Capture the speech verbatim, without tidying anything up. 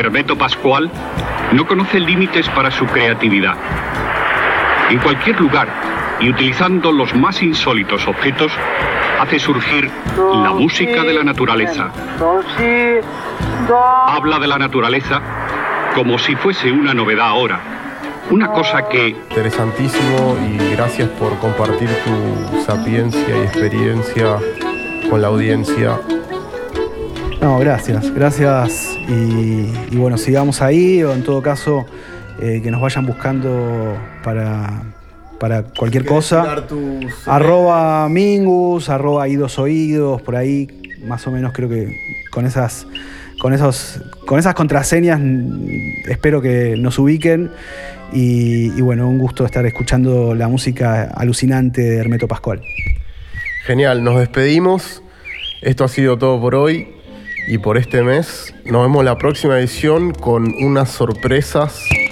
Hermeto Pascual no conoce límites para su creatividad. En cualquier lugar y utilizando los más insólitos objetos, hace surgir la música de la naturaleza. Habla de la naturaleza como si fuese una novedad ahora, una cosa que... Interesantísimo, y gracias por compartir tu sapiencia y experiencia con la audiencia. No, gracias, gracias y, y bueno, sigamos ahí, o en todo caso eh, que nos vayan buscando para, para cualquier cosa. Tus... Arroba Mingus, arroba Idos Oídos, por ahí, más o menos creo que con esas, con esos, con esas contraseñas espero que nos ubiquen. Y, y bueno, un gusto estar escuchando la música alucinante de Hermeto Pascual. Genial, nos despedimos. Esto ha sido todo por hoy y por este mes. Nos vemos la próxima edición con unas sorpresas